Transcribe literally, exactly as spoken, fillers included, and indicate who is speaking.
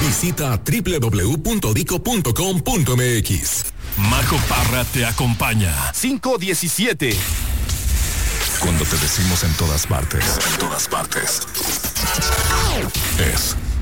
Speaker 1: Visita doble u doble u doble u punto dico punto com punto m x.
Speaker 2: Majo Parra te acompaña.
Speaker 3: cinco diecisiete.
Speaker 1: Cuando te decimos en todas partes, en todas partes, es